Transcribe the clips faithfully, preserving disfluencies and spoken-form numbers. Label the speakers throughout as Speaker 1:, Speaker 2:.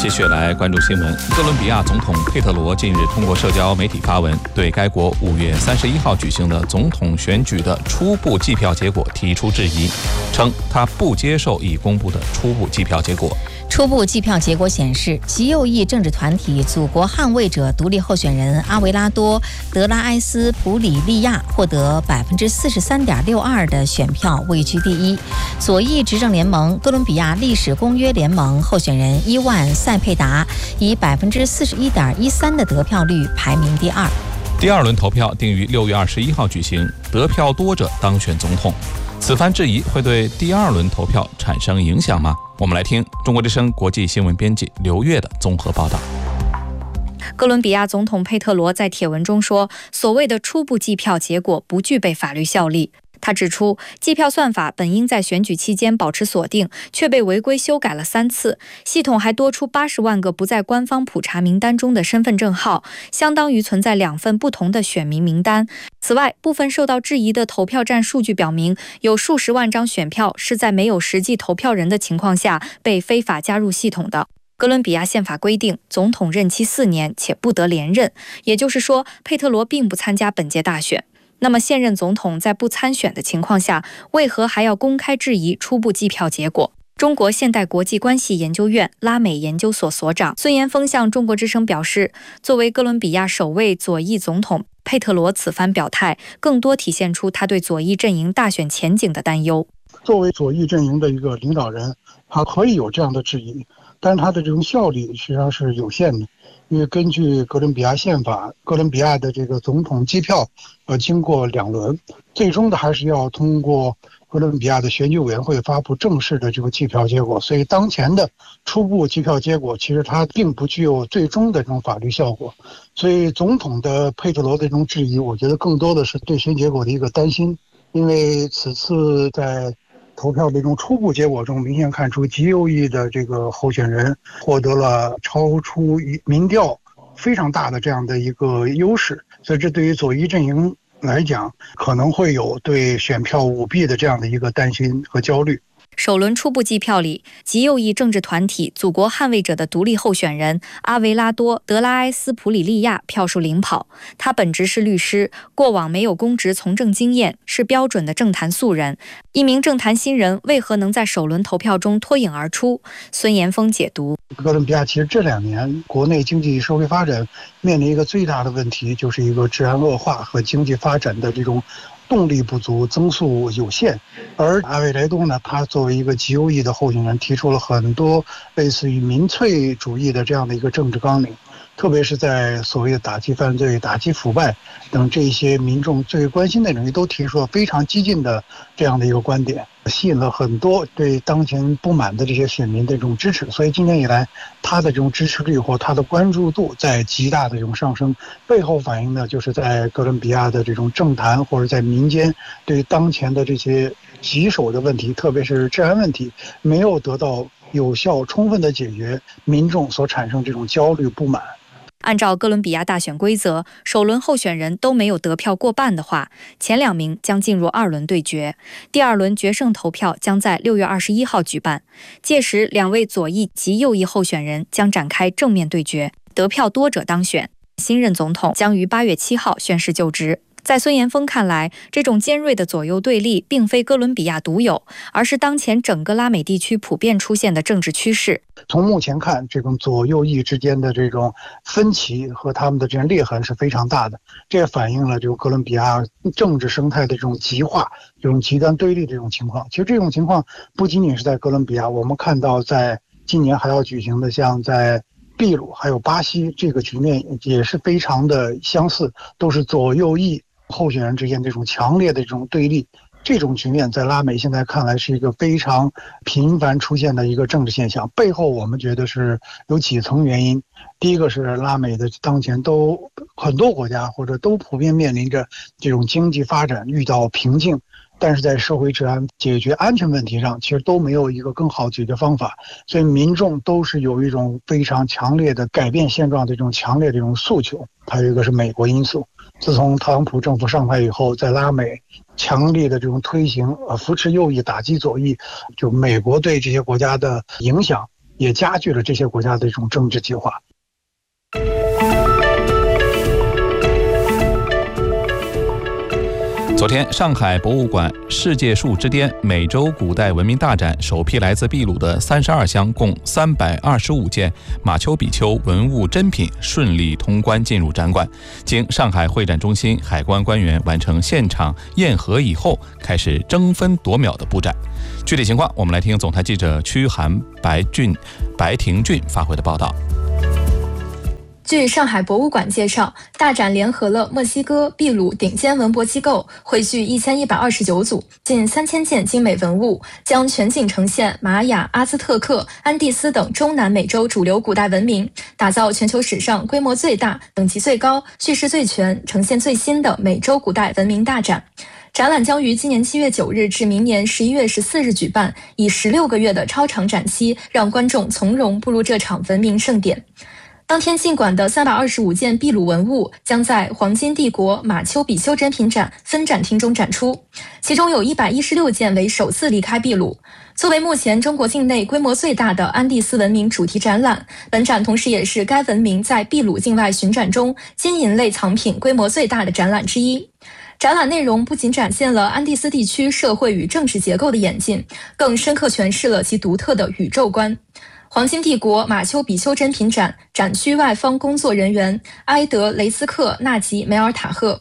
Speaker 1: 继续来关注新闻。哥伦比亚总统佩特罗近日通过社交媒体发文，对该国五月三十一号举行的总统选举的初步计票结果提出质疑，称他不接受已公布的初步计票结果。
Speaker 2: 初步计票结果显示，极右翼政治团体祖国捍卫者独立候选人阿维拉多·德拉埃斯普里利亚获得百分之四十三点六二的选票，位居第一。左翼执政联盟哥伦比亚历史公约联盟候选人伊万·塞佩达以百分之四十一点一三的得票率排名第二。
Speaker 1: 第二轮投票定于六月二十一号举行，得票多者当选总统。此番质疑会对第二轮投票产生影响吗？我们来听中国之声国际新闻编辑刘越的综合报道。
Speaker 3: 哥伦比亚总统佩特罗在帖文中说，所谓的初步计票结果不具备法律效力。他指出，计票算法本应在选举期间保持锁定，却被违规修改了三次。系统还多出八十万个不在官方普查名单中的身份证号，相当于存在两份不同的选民名单。此外，部分受到质疑的投票站数据表明，有数十万张选票是在没有实际投票人的情况下被非法加入系统的。哥伦比亚宪法规定，总统任期四年且不得连任，也就是说，佩特罗并不参加本届大选。那么现任总统在不参选的情况下，为何还要公开质疑初步计票结果？中国现代国际关系研究院拉美研究所所长孙延峰向中国之声表示，作为哥伦比亚首位左翼总统，佩特罗此番表态更多体现出他对左翼阵营大选前景的担忧。
Speaker 4: 作为左翼阵营的一个领导人，他可以有这样的质疑，但是他的这种效力实际上是有限的。因为根据哥伦比亚宪法，哥伦比亚的这个总统计票要经过两轮，最终的还是要通过哥伦比亚的选举委员会发布正式的这个计票结果。所以当前的初步计票结果其实它并不具有最终的这种法律效果。所以总统的佩特罗的这种质疑，我觉得更多的是对选结果的一个担心，因为此次在投票的这种初步结果中，明显看出极右翼的这个候选人获得了超出民调非常大的这样的一个优势，所以这对于左翼阵营来讲，可能会有对选票舞弊的这样的一个担心和焦虑。
Speaker 3: 首轮初步计票里，极右翼政治团体祖国捍卫者的独立候选人阿维拉多·德拉埃斯普里利亚票数领跑。他本职是律师，过往没有公职从政经验，是标准的政坛素人。一名政坛新人为何能在首轮投票中脱颖而出？孙延峰解读：
Speaker 4: 哥伦比亚其实这两年国内经济社会发展面临一个最大的问题，就是一个治安恶化和经济发展的这种动力不足，增速有限。而阿维莱多呢，他作为一个极右翼的候选人，提出了很多类似于民粹主义的这样的一个政治纲领，特别是在所谓的打击犯罪、打击腐败等这些民众最关心的领域，都提出了非常激进的这样的一个观点，吸引了很多对当前不满的这些选民的这种支持。所以今年以来，他的这种支持率或他的关注度在极大的这种上升，背后反映的就是在哥伦比亚的这种政坛或者在民间对当前的这些棘手的问题，特别是治安问题，没有得到有效充分的解决，民众所产生这种焦虑不满。
Speaker 3: 按照哥伦比亚大选规则，首轮候选人都没有得票过半的话，前两名将进入二轮对决。第二轮决胜投票将在六月二十一号举办，届时两位左翼及右翼候选人将展开正面对决，得票多者当选。新任总统将于八月七号宣誓就职。在孙延峰看来，这种尖锐的左右对立并非哥伦比亚独有，而是当前整个拉美地区普遍出现的政治趋势。
Speaker 4: 从目前看，这种左右翼之间的这种分歧和他们的这种裂痕是非常大的，这也反映了这个哥伦比亚政治生态的这种极化、这种极端对立的这种情况。其实这种情况不仅仅是在哥伦比亚，我们看到在今年还要举行的像在秘鲁还有巴西，这个局面也是非常的相似，都是左右翼候选人之间这种强烈的这种对立。这种局面在拉美现在看来是一个非常频繁出现的一个政治现象，背后我们觉得是有几层原因。第一个是拉美的当前都很多国家或者都普遍面临着这种经济发展遇到瓶颈，但是在社会治安、解决安全问题上其实都没有一个更好解决方法，所以民众都是有一种非常强烈的改变现状的这种强烈的这种诉求。还有一个是美国因素，自从特朗普政府上台以后，在拉美强烈的这种推行呃扶持右翼、打击左翼，就美国对这些国家的影响也加剧了这些国家的这种政治激化。
Speaker 1: 昨天，上海博物馆世界树之巅美洲古代文明大展首批来自秘鲁的三十二箱共三百二十五件马丘比丘文物珍品顺利通关进入展馆，经上海会展中心海关官员完成现场验核以后，开始争分夺秒的布展。具体情况，我们来听总台记者曲涵、白俊、白廷俊发回的报道。
Speaker 5: 据上海博物馆介绍，大展联合了墨西哥、秘鲁顶尖文博机构，汇聚一千一百二十九组、近三千件精美文物，将全景呈现玛雅、阿兹特克、安第斯等中南美洲主流古代文明，打造全球史上规模最大、等级最高、叙事最全、呈现最新的美洲古代文明大展。展览将于今年七月九日至明年十一月十四日举办，以十六个月的超长展期，让观众从容步入这场文明盛典。当天进馆的三百二十五件秘鲁文物将在黄金帝国马丘比丘珍品展分展厅中展出，其中有一百一十六件为首次离开秘鲁。作为目前中国境内规模最大的安第斯文明主题展览，本展同时也是该文明在秘鲁境外巡展中金银类藏品规模最大的展览之一。展览内容不仅展现了安第斯地区社会与政治结构的演进，更深刻诠释了其独特的宇宙观。黄金帝国马丘比丘珍品展展区外方工作人员埃德雷斯克纳吉梅尔塔赫。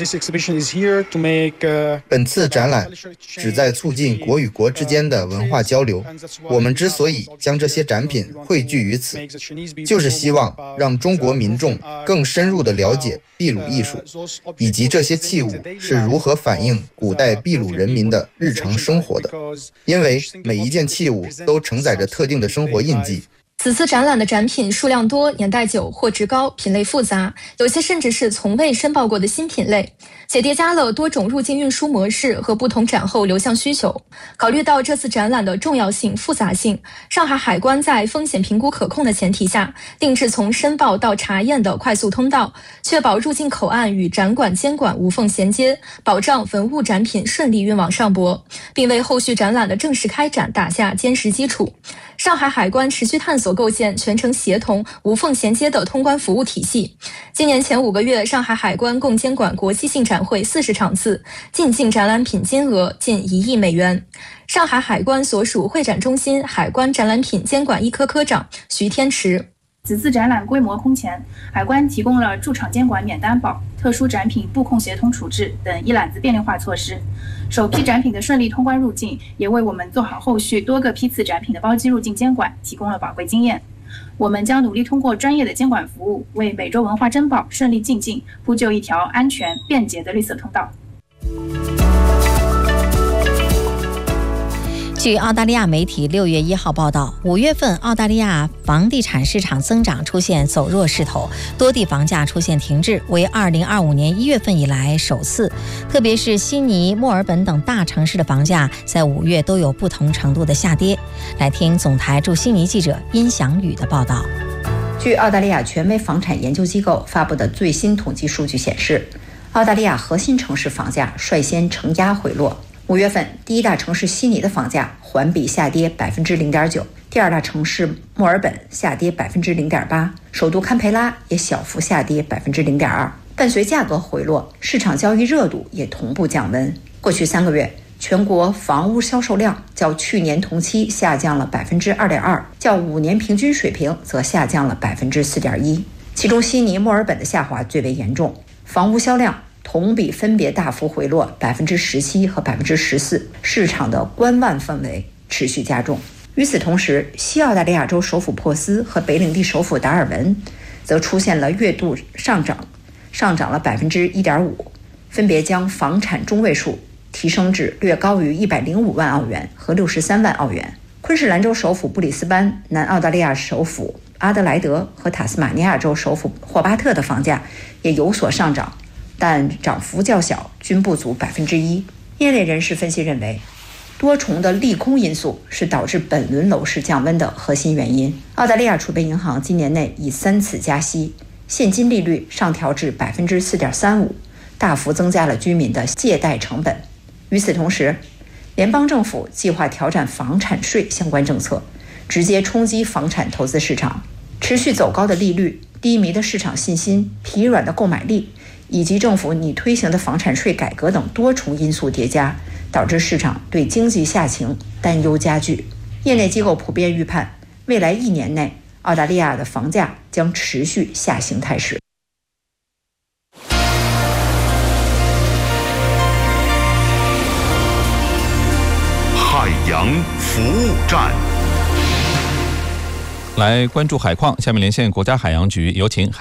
Speaker 6: 本次展览旨在促进国与国之间的文化交流。我们之所以将这些展品汇聚于此，就是希望让中国民众更深入地了解秘鲁艺术，以及这些器物是如何反映古代秘鲁人民的日常生活的。因为每一件器物都承载着特定的生活印记。
Speaker 5: 此次展览的展品数量多、年代久、货值高、品类复杂，有些甚至是从未申报过的新品类，且叠加了多种入境运输模式和不同展后流向需求。考虑到这次展览的重要性、复杂性，上海海关在风险评估可控的前提下，定制从申报到查验的快速通道，确保入境口岸与展馆监管无缝衔接，保障文物展品顺利运往上博，并为后续展览的正式开展打下坚实基础。上海海关持续探索构建全程协同、无缝衔接的通关服务体系。今年前五个月，上海海关共监管国际性展会四十场次，进境展览品金额近一亿美元。上海海关所属会展中心海关展览品监管一科科长徐天池。
Speaker 7: 此次展览规模空前，海关提供了驻场监管免担保、特殊展品布控协同处置等一揽子便利化措施。首批展品的顺利通关入境，也为我们做好后续多个批次展品的包机入境监管提供了宝贵经验。我们将努力通过专业的监管服务，为美洲文化珍宝顺利进境铺就一条安全便捷的绿色通道。
Speaker 2: 据澳大利亚媒体六月一号报道，五月份澳大利亚房地产市场增长出现走弱势头，多地房价出现停滞，为二零二五年一月份以来首次。特别是悉尼、墨尔本等大城市的房价在五月都有不同程度的下跌。来听总台驻悉尼记者殷祥宇的报道。
Speaker 8: 据澳大利亚权威房产研究机构发布的最新统计数据显示，澳大利亚核心城市房价率先承压回落。五月份，第一大城市悉尼的房价环比下跌百分之零点九，第二大城市墨尔本下跌百分之零点八，首都堪培拉也小幅下跌百分之零点二。伴随价格回落，市场交易热度也同步降温。过去三个月，全国房屋销售量较去年同期下降了百分之二点二，较五年平均水平则下降了百分之四点一。其中，悉尼、墨尔本的下滑最为严重，房屋销量同比分别大幅回落百分之十七和百分之十四，市场的观望氛围持续加重。与此同时，西澳大利亚州首府珀斯和北领地首府达尔文则出现了月度上涨，上涨了百分之一点五，分别将房产中位数提升至略高于一百零五万澳元和六十三万澳元。昆士兰州首府布里斯班、南澳大利亚首府阿德莱德和塔斯马尼亚州首府霍巴特的房价也有所上涨，但涨幅较小，均不足百分之一。业内人士分析认为，多重的利空因素是导致本轮楼市降温的核心原因。澳大利亚储备银行今年内已三次加息，现金利率上调至百分之四点三五，大幅增加了居民的借贷成本。与此同时，联邦政府计划调整房产税相关政策， 直接冲击房产投资市场。持续走高的利率、低迷的市场信心、疲软的购买力，以及政府拟推行的房产税改革等多重因素叠加，导致市场对经济下行担忧加剧。业内机构普遍预判，未来一年内澳大利亚的房价将持续下行态势。
Speaker 9: 海洋服务站，
Speaker 1: 来关注海况。下面连线国家海洋局，有请。